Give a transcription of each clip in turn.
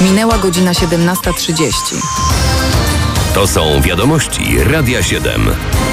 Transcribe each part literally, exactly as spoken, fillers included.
Minęła godzina siedemnasta trzydzieści. To są wiadomości Radia siedem.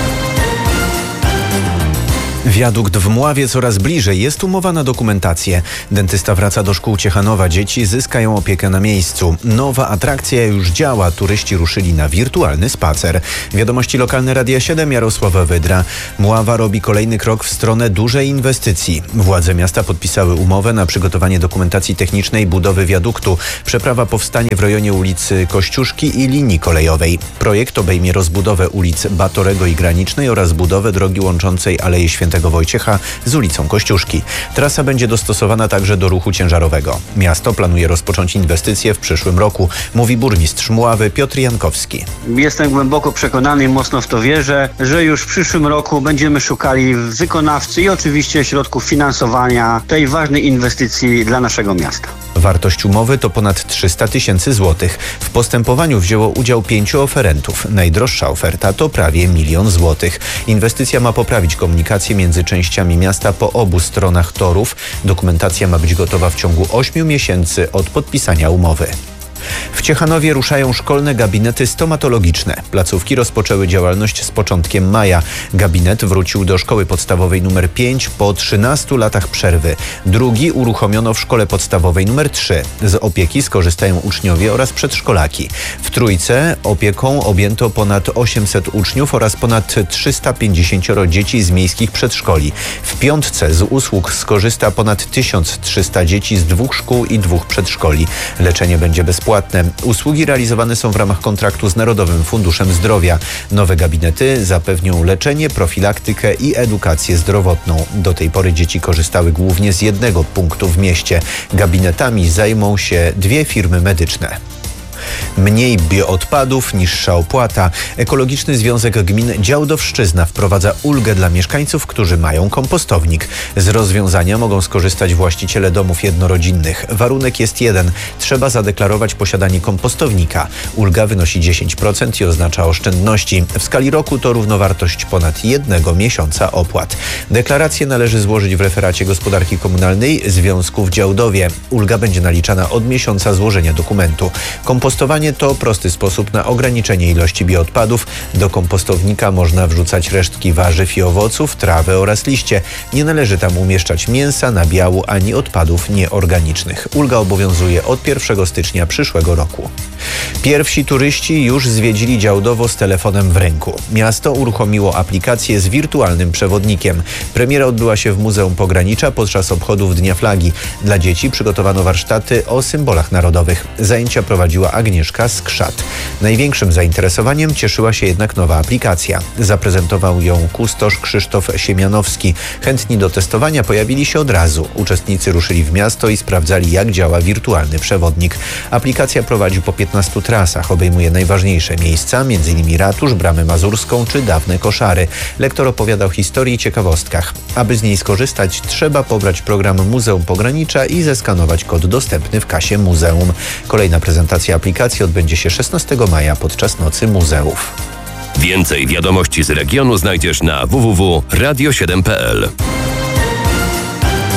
Wiadukt w Mławie coraz bliżej. Jest umowa na dokumentację. Dentysta wraca do szkół Ciechanowa. Dzieci zyskają opiekę na miejscu. Nowa atrakcja już działa. Turyści ruszyli na wirtualny spacer. Wiadomości lokalne Radia siedem, Jarosława Wydra. Mława robi kolejny krok w stronę dużej inwestycji. Władze miasta podpisały umowę na przygotowanie dokumentacji technicznej budowy wiaduktu. Przeprawa powstanie w rejonie ulicy Kościuszki i linii kolejowej. Projekt obejmie rozbudowę ulic Batorego i Granicznej oraz budowę drogi łączącej Aleję Świętego Wojciecha z ulicą Kościuszki. Trasa będzie dostosowana także do ruchu ciężarowego. Miasto planuje rozpocząć inwestycje w przyszłym roku, mówi burmistrz Mławy Piotr Jankowski. Jestem głęboko przekonany i mocno w to wierzę, że już w przyszłym roku będziemy szukali wykonawcy i oczywiście środków finansowania tej ważnej inwestycji dla naszego miasta. Wartość umowy to ponad trzysta tysięcy złotych. W postępowaniu wzięło udział pięciu oferentów. Najdroższa oferta to prawie milion złotych. Inwestycja ma poprawić komunikację między częściami miasta po obu stronach torów. Dokumentacja ma być gotowa w ciągu ośmiu miesięcy od podpisania umowy. W Ciechanowie ruszają szkolne gabinety stomatologiczne. Placówki rozpoczęły działalność z początkiem maja. Gabinet wrócił do szkoły podstawowej numer pięć po trzynastu latach przerwy. Drugi uruchomiono w szkole podstawowej numer trzy. Z opieki skorzystają uczniowie oraz przedszkolaki. W Trójce opieką objęto ponad osiemset uczniów oraz ponad trzysta pięćdziesiąt dzieci z miejskich przedszkoli. W Piątce z usług skorzysta ponad tysiąc trzysta dzieci z dwóch szkół i dwóch przedszkoli. Leczenie będzie bezpłatne. Usługi realizowane są w ramach kontraktu z Narodowym Funduszem Zdrowia. Nowe gabinety zapewnią leczenie, profilaktykę i edukację zdrowotną. Do tej pory dzieci korzystały głównie z jednego punktu w mieście. Gabinetami zajmą się dwie firmy medyczne. Mniej bioodpadów, niższa opłata. Ekologiczny Związek Gmin Działdowszczyzna wprowadza ulgę dla mieszkańców, którzy mają kompostownik. Z rozwiązania mogą skorzystać właściciele domów jednorodzinnych. Warunek jest jeden. Trzeba zadeklarować posiadanie kompostownika. Ulga wynosi dziesięć procent i oznacza oszczędności. W skali roku to równowartość ponad jednego miesiąca opłat. Deklarację należy złożyć w referacie gospodarki komunalnej Związku w Działdowie. Ulga będzie naliczana od miesiąca złożenia dokumentu. Kompostowanie to prosty sposób na ograniczenie ilości bioodpadów. Do kompostownika można wrzucać resztki warzyw i owoców, trawę oraz liście. Nie należy tam umieszczać mięsa, nabiału ani odpadów nieorganicznych. Ulga obowiązuje od pierwszego stycznia przyszłego roku. Pierwsi turyści już zwiedzili Działdowo z telefonem w ręku. Miasto uruchomiło aplikację z wirtualnym przewodnikiem. Premiera odbyła się w Muzeum Pogranicza podczas obchodów Dnia Flagi. Dla dzieci przygotowano warsztaty o symbolach narodowych. Zajęcia prowadziła Agnieszka Skrzat. Największym zainteresowaniem cieszyła się jednak nowa aplikacja. Zaprezentował ją kustosz Krzysztof Siemianowski. Chętni do testowania pojawili się od razu. Uczestnicy ruszyli w miasto i sprawdzali, jak działa wirtualny przewodnik. Aplikacja prowadzi po piętnastu trasach. Obejmuje najważniejsze miejsca, m.in. ratusz, Bramę Mazurską czy dawne koszary. Lektor opowiada o historii i ciekawostkach. Aby z niej skorzystać, trzeba pobrać program Muzeum Pogranicza i zeskanować kod dostępny w kasie muzeum. Kolejna prezentacja aplikacji odbędzie się szesnastego maja podczas Nocy Muzeów. Więcej wiadomości z regionu znajdziesz na w w w kropka radio siedem kropka p l.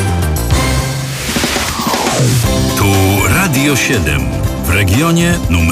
Tu Radio siedem w regionie numer